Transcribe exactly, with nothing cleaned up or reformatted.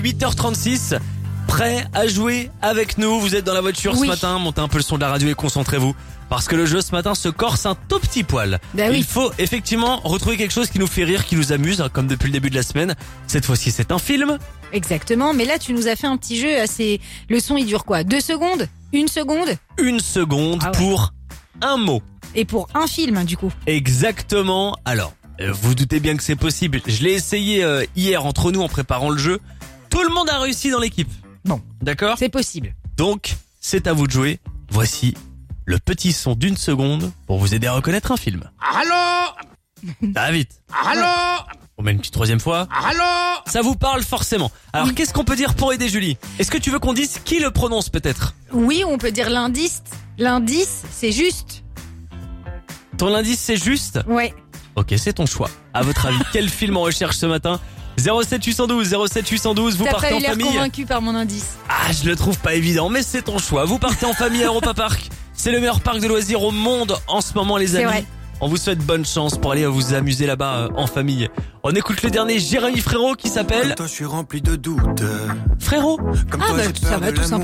huit heures trente-six. Prêt à jouer avec nous. Vous êtes dans la voiture Oui. ce matin. Montez un peu le son de la radio et concentrez-vous. Parce que le jeu ce matin se corse un tout petit poil. Bah oui. Il faut effectivement retrouver quelque chose qui nous fait rire, qui nous amuse, comme depuis le début de la semaine. Cette fois-ci, c'est un film. Exactement, mais là tu nous as fait un petit jeu assez... Le son il dure quoi? Deux secondes? Une seconde? Une seconde Ah ouais. pour un mot. Et pour un film du coup. Exactement. Alors, euh, vous doutez bien que c'est possible. Je l'ai essayé euh, hier entre nous en préparant le jeu. Tout le monde a réussi dans l'équipe. Bon, D'accord? c'est possible. Donc, c'est à vous de jouer. Voici le petit son d'une seconde pour vous aider à reconnaître un film. Allô? Ça va vite. Allô? On met une petite troisième fois. Allô? Ça vous parle forcément. Alors, qu'est-ce qu'on peut dire pour aider Julie? Est-ce que tu veux qu'on dise qui le prononce peut-être? Oui, on peut dire l'indice. L'indice, c'est juste. Ton indice, c'est juste? Ouais. Ok, c'est ton choix. À votre avis, quel film on recherche ce matin? zéro sept huit un deux, zéro sept huit un deux, vous T'as partez pas en eu l'air famille? convaincu par mon indice. Ah, je le trouve pas évident, mais c'est ton choix. Vous partez en famille à Europa Park. C'est le meilleur parc de loisirs au monde en ce moment, les C'est amis. vrai. On vous souhaite bonne chance pour aller vous amuser là-bas euh, en famille. On écoute le dernier Jérémy Frérot qui s'appelle Toi, je suis rempli de doutes. Frérot. Comme Ah toi, bah j'ai ça peur va de tout l'amour.